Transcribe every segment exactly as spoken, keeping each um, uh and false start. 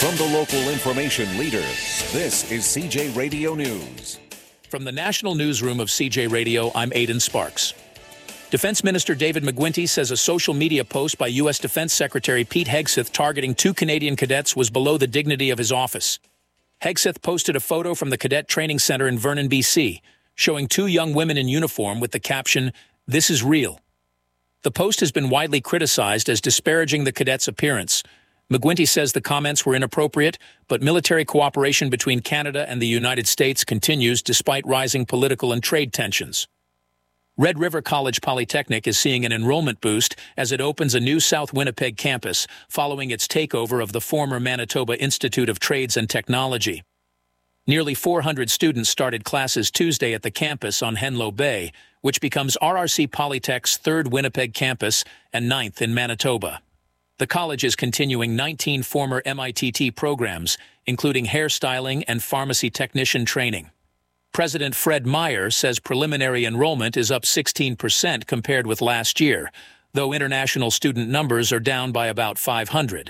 From the local information leader, this is C J Radio News. From the National Newsroom of C J Radio, I'm Aidan Sparks. Defense Minister David McGuinty says a social media post by U S Defense Secretary Pete Hegseth targeting two Canadian cadets was below the dignity of his office. Hegseth posted a photo from the Cadet Training Center in Vernon, B C, showing two young women in uniform with the caption, "This is real." The post has been widely criticized as disparaging the cadets' appearance. McGuinty says the comments were inappropriate, but military cooperation between Canada and the United States continues despite rising political and trade tensions. Red River College Polytechnic is seeing an enrollment boost as it opens a new South Winnipeg campus following its takeover of the former Manitoba Institute of Trades and Technology. Nearly four hundred students started classes Tuesday at the campus on Henlow Bay, which becomes R R C Polytech's third Winnipeg campus and ninth in Manitoba. The college is continuing nineteen former M I T T programs, including hairstyling and pharmacy technician training. President Fred Meyer says preliminary enrollment is up sixteen percent compared with last year, though international student numbers are down by about five hundred.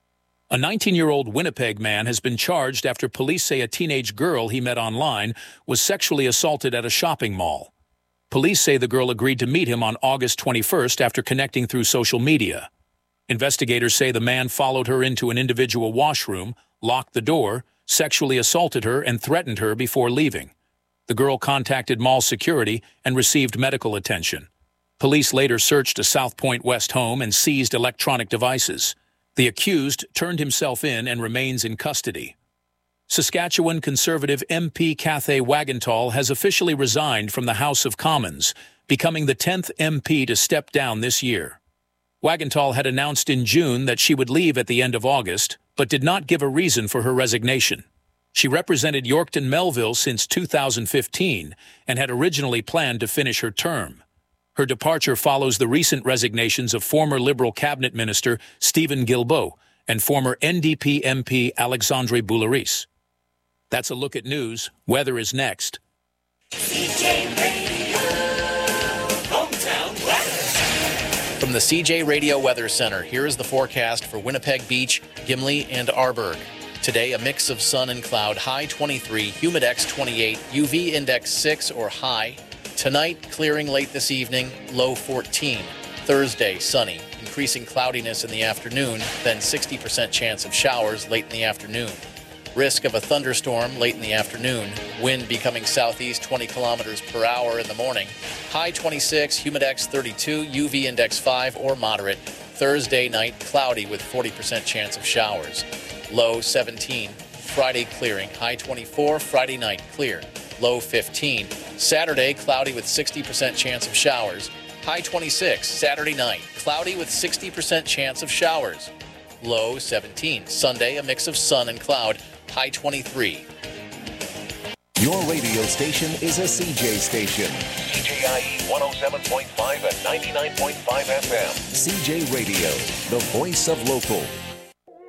A nineteen-year-old Winnipeg man has been charged after police say a teenage girl he met online was sexually assaulted at a shopping mall. Police say the girl agreed to meet him on August twenty-first after connecting through social media. Investigators say the man followed her into an individual washroom, locked the door, sexually assaulted her, and threatened her before leaving. The girl contacted mall security and received medical attention. Police later searched a South Point West home and seized electronic devices. The accused turned himself in and remains in custody. Saskatchewan Conservative M P Cathay Wagantall has officially resigned from the House of Commons, becoming the tenth M P to step down this year. Wagantall had announced in June that she would leave at the end of August, but did not give a reason for her resignation. She represented Yorkton Melville since two thousand fifteen and had originally planned to finish her term. Her departure follows the recent resignations of former Liberal Cabinet Minister Stephen Guilbeault and former N D P M P Alexandre Boularice. That's a look at news. Weather is next. C J Radio, hometown weather. From the C J Radio Weather Center, here is the forecast for Winnipeg Beach, Gimli, and Arborg. Today, a mix of sun and cloud, high twenty-three, humidex twenty-eight, U V index six or high. Tonight, clearing late this evening, low fourteen. Thursday, sunny, increasing cloudiness in the afternoon, then sixty percent chance of showers late in the afternoon. Risk of a thunderstorm late in the afternoon. Wind becoming southeast twenty kilometers per hour in the morning. High twenty-six, humidex thirty-two, U V index five or moderate. Thursday night, cloudy with forty percent chance of showers. Low seventeen. Friday clearing. High twenty-four. Friday night clear. Low fifteen. Saturday, cloudy with sixty percent chance of showers. High twenty-six. Saturday night, cloudy with sixty percent chance of showers. Low seventeen. Sunday, a mix of sun and cloud. High twenty-three. Your radio station is a C J station. C J I E one oh seven point five and ninety-nine point five F M. C J Radio, the voice of local.